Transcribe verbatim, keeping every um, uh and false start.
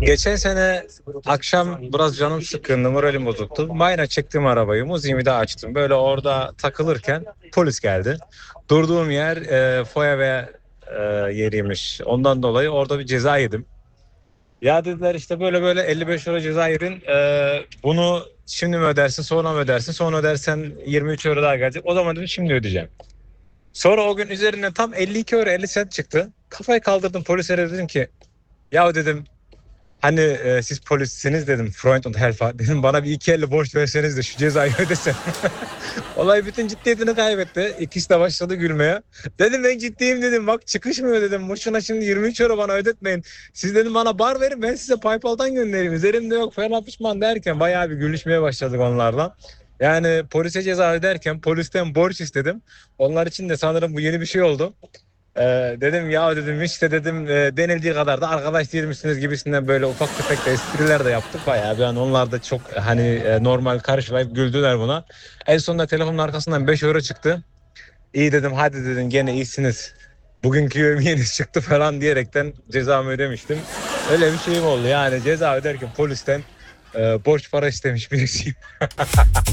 Geçen sene akşam biraz canım sıkkındı, moralim bozuktu. Mayna çektim arabayı, müziğimi de açtım. Böyle orada takılırken polis geldi. Durduğum yer e, foya ve e, yeriymiş. Ondan dolayı orada bir ceza yedim. Ya dediler işte böyle böyle elli beş euro ceza yedin. E, bunu şimdi mi ödersin, sonra mı ödersin? Sonra ödersen yirmi üç euro daha gelecek. O zaman dedim şimdi ödeyeceğim. Sonra o gün üzerine tam elli iki euro elli sent çıktı. Kafayı kaldırdım polislere, dedim ki ya dedim, hani e, siz polissiniz dedim. Freund und Helfer. Dedim bana bir iki elli borç verseniz de şu cezayı ödesem. Olay bütün ciddiyetini kaybetti. İkisi de başladı gülmeye. Dedim ben ciddiyim dedim. Bak çıkışmıyor dedim. Boşuna şimdi yirmi üç euro bana ödetmeyin. Siz dedim bana bar verin, ben size PayPal'dan göndereyim. Üzerimde yok falan pişman derken bayağı bir gülüşmeye başladık onlarla. Yani polise ceza öderken polisten borç istedim. Onlar için de sanırım bu yeni bir şey oldu. Ee, dedim ya dedim işte dedim e, denildiği kadar da arkadaş değilmişsiniz gibisinden böyle ufak tefek de espriler de yaptık bayağı bir an, onlar da çok hani e, normal karşılayıp güldüler buna. En sonunda telefonun arkasından beş euro çıktı. İyi dedim, hadi dedim gene iyisiniz. Bugünkü yemeğiniz çıktı falan diyerekten cezamı ödemiştim. Öyle bir şeyim oldu yani, ceza öderken polisten e, borç para istemiş birisiyim.